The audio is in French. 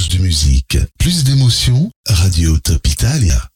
Plus de musique, plus d'émotions, Radio Top Italia.